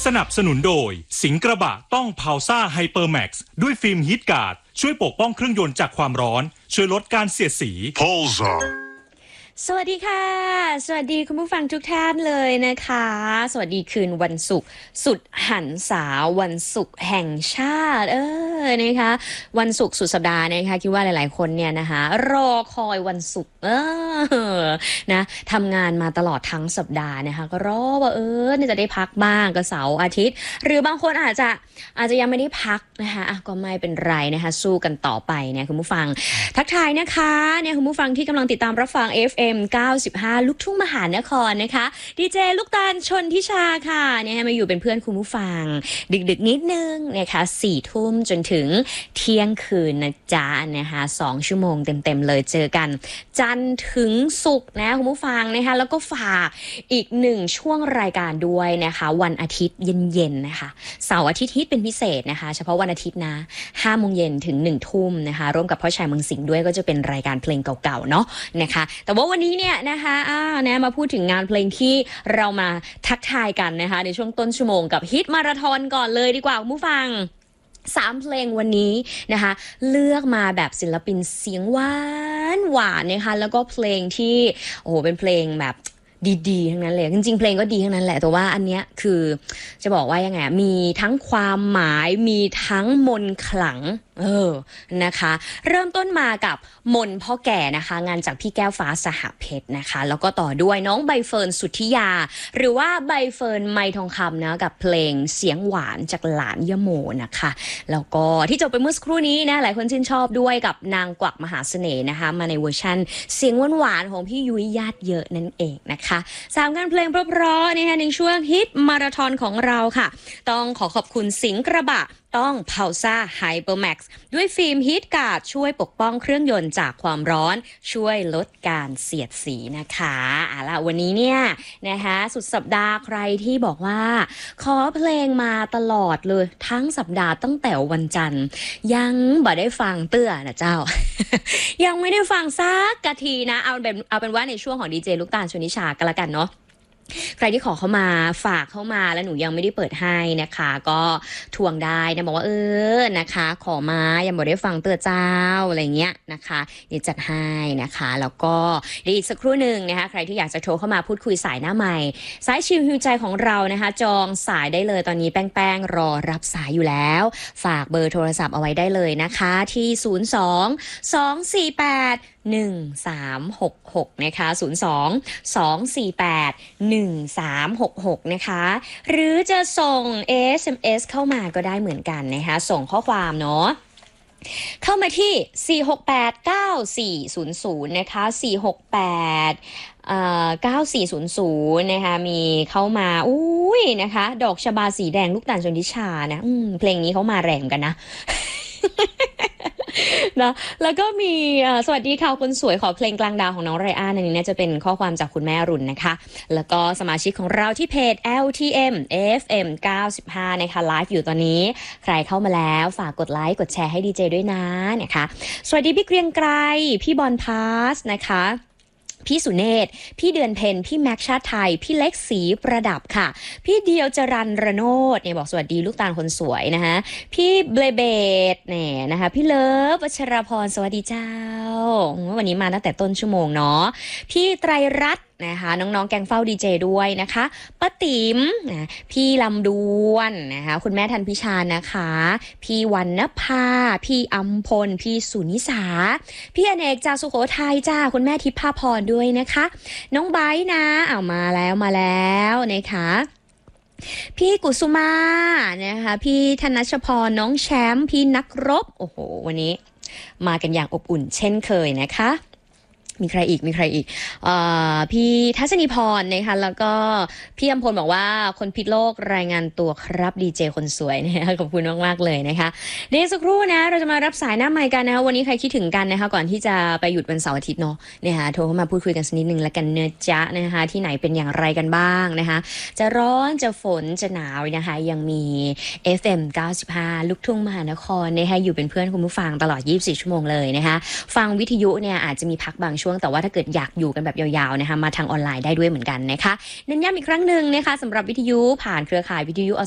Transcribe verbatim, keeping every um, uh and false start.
นับสนุนโดยสิงห์กระบะต้องพาวซ่าไฮเปอร์แม็กซ์ด้วยฟิล์มฮีทการ์ดช่วยปกป้องเครื่องยนต์จากความร้อนช่วยลดการเสียดสี Pulsar สวัสดีค่ะสวัสดีคุณผู้ฟังทุกท่านเลยนะคะสวัสดีคืนวันศุกร์สุดหันษาวันศุกร์แห่งชาติเออนะคะวันศุกร์สุดสัปดาห์นะคะคิดว่าหลายๆคนเนี่ยนะคะรอคอยวันศุกร์เออนะทำงานมาตลอดทั้งสัปดาห์นะคะก็รอว่าเออจะได้พักบ้างก็เสาร์อาทิตย์หรือบางคนอาจจะอาจจะยังไม่ได้พักนะคะอ่ะก็ไม่เป็นไรนะคะสู้กันต่อไปเนี่ยคุณผู้ฟังทักทายนะคะเนี่ยคุณผู้ฟังที่กำลังติดตามรับฟัง เอฟ เอ็ม เก้าสิบห้า ลูกทุ่งมหานครนะคะดีเจลูกตาลชนทิชาค่ะเนี่ยมาอยู่เป็นเพื่อนคุณผู้ฟังดึกๆนิดนึงนะคะสี่ทุ่มจนถึงเที่ยงคืนนะจ๊ะนะคะสองชั่วโมงเต็มๆเลยเจอกันจันทร์ถึงศุกร์นะคุณผู้ฟังนะคะแล้วก็ฝากอีกหนึ่งช่วงรายการด้วยนะคะวันอาทิตย์เย็นๆนะคะเสาร์อาทิตย์ฮิตเป็นพิเศษนะคะเฉพาะวันอาทิตย์นะห้าโมงเย็นถึงหนึ่งทุ่มนะคะร่วมกับพ่อชายเมืองสิงห์ด้วยก็จะเป็นรายการเพลงเก่าๆเนาะนะคะแต่ว่าวันนี้เนี่ยนะคะอ่านะมาพูดถึงงานเพลงที่เรามาทักทายกันนะคะในช่วงต้นชั่วโมงกับฮิตมาราธอนก่อนเลยดีกว่าคุณผู้ฟังสามเพลงวันนี้นะคะเลือกมาแบบศิลปินเสียงหวานหวานนะคะแล้วก็เพลงที่โอ้โหเป็นเพลงแบบดีๆทั้งนั้นเลยจริงๆเพลงก็ดีทั้งนั้นแหละแต่ว่าอันเนี้ยคือจะบอกว่ายังไงมีทั้งความหมายมีทั้งมนต์ขลังเออนะคะเริ่มต้นมากับมนพ่อแก่นะคะงานจากพี่แก้วฟ้าสหเพชรนะคะแล้วก็ต่อด้วยน้องใบเฟิร์นสุทธิยาหรือว่าใบเฟิร์นไมทองคำนะกับเพลงเสียงหวานจากหลานยโมนะคะแล้วก็ที่จบไปเมื่อสักครู่นี้นะหลายคนชื่นชอบด้วยกับนางกวักมหาเสน่ห์นะคะมาในเวอร์ชั่นเสียงหวานๆของพี่ยุ้ยญาติเยอะนั่นเองนะคะสามงานเพลงเพราะๆนะคะในช่วงฮิตมาราธอนของเราค่ะต้องขอขอบคุณสิงห์กระบะต้องพาวซ่าไฮเปอร์แม็กซ์ด้วยฟิล์มฮีทการ์ดช่วยปกป้องเครื่องยนต์จากความร้อนช่วยลดการเสียดสีนะคะเอาล่ะวันนี้เนี่ยนะคะสุดสัปดาห์ใครที่บอกว่าขอเพลงมาตลอดเลยทั้งสัปดาห์ตั้งแต่วันจันทร์ยังบ่ได้ฟังเตื้อนะเจ้า ยังไม่ได้ฟังสักกะทีนะเอาเป็นเอาเป็นว่าในช่วงของดีเจลูกตาลชนิชากันละกันเนาะใครที่ขอเข้ามาฝากเข้ามาแล้วหนูยังไม่ได้เปิดให้นะคะก็ทวงได้นะบอกว่าเออนะคะขอมายังบอกได้ฟังเตือนเจ้าอะไรเงี้ยนะคะเดี๋ยวจัดให้นะคะแล้วก็เดี๋ยวอีกสักครู่หนึ่งนะคะใครที่อยากจะโทรเข้ามาพูดคุยสายหน้าใหม่สายชิลฮิวใจของเรานะคะจองสายได้เลยตอนนี้แป้งๆรอรับสายอยู่แล้วฝากเบอร์โทรศัพท์เอาไว้ได้เลยนะคะที่ศูนย์ สอง สอง สี่ แปด หนึ่ง สาม หก หกนะคะศูนย์ สอง สอง สี่ แปด หนึ่ง สาม หก หกนะคะหรือจะส่ง เอส เอ็ม เอส เข้ามาก็ได้เหมือนกันนะคะส่งข้อความเนาะเข้ามาที่สี่ หก แปด เก้า สี่ ศูนย์ ศูนย์นะคะสี่ หก แปดเอ่อเก้า สี่ ศูนย์ ศูนย์นะคะมีเข้ามาอุ้ยนะคะดอกชบาสีแดงลูกตาลชนทิชานะอืมเพลงนี้เขามาแรงกันนะ นะแล้วก็มีสวัสดีค่ะคนสวยขอเพลงกลางดาวของน้องไรอันอันนี้เนี่ยจะเป็นข้อความจากคุณแม่รุ่นนะคะแล้วก็สมาชิกของเราที่เพจ แอล ที เอ็ม เอฟ เอ็ม เก้าสิบห้านะคะไลฟ์อยู่ตอนนี้ใครเข้ามาแล้วฝากกดไลค์กดแชร์ให้ดีเจด้วยนะนะคะสวัสดีพี่เกรียงไกรพี่บอลพาสนะคะพี่สุเนศพี่เดือนเพ็ญพี่แม็กชาติไทยพี่เล็กสีประดับค่ะพี่เดียวจรันระโนดเนี่ยบอกสวัสดีลูกตาลคนสวยนะคะพี่เบลเบดเนี่ยนะคะพี่เลิฟวัชรพรสวัสดีเจ้าวันนี้มาตั้งแต่ต้นชั่วโมงเนาะพี่ไตรรัตน์นะคะน้องๆแกงเฝ้าดีเจด้วยนะคะป้าติ๋มนะพี่ลำดวนนะคะคุณแม่ทันพิชานะคะพี่วรรณภาพี่อัมพลพี่สุนิสาพี่อเนกจากสุโขทัยจ้าคุณแม่ทิพย์ภาพรด้วยนะคะน้องไบร์ทนะเอามาแล้วมาแล้วนะคะพี่กุสุมานะคะพี่ธนชพรน้องแชมป์พี่นักรบโอ้โหวันนี้มากันอย่างอบอุ่นเช่นเคยนะคะมีใครอีกมีใครอีกเอ่อพี่ทัศนีพรนะคะแล้วก็พี่อำพลบอกว่าคนพิษโลกรายงานตัวครับดีเจคนสวยนะคะขอบคุณมากๆเลยนะคะเดี๋ยวสักครู่นะเราจะมารับสายหน้าไมค์กันนะคะวันนี้ใครคิดถึงกันนะคะก่อนที่จะไปหยุดวันเสาร์อาทิตย์เนาะนะคะโทรเข้ามาพูดคุยกันสักนิดนึงแล้วกันเนอะจ๊ะนะคะที่ไหนเป็นอย่างไรกันบ้างนะคะจะร้อนจะฝนจะหนาวนะคะยังมี เอฟ เอ็ม เก้าสิบห้า ลูกทุ่งมหานครนะคะอยู่เป็นเพื่อนคุณผู้ฟังตลอดยี่สิบสี่ชั่วโมงเลยนะคะฟังวิทยุเนี่ยอาจจะมีพักบางช่วงแต่ว่าถ้าเกิดอยากอยู่กันแบบยาวๆนะคะมาทางออนไลน์ได้ด้วยเหมือนกันนะคะเน้นย้ำอีกครั้งหนึ่งนะคะสำหรับวิทยุผ่านเครือข่ายวิทยุอ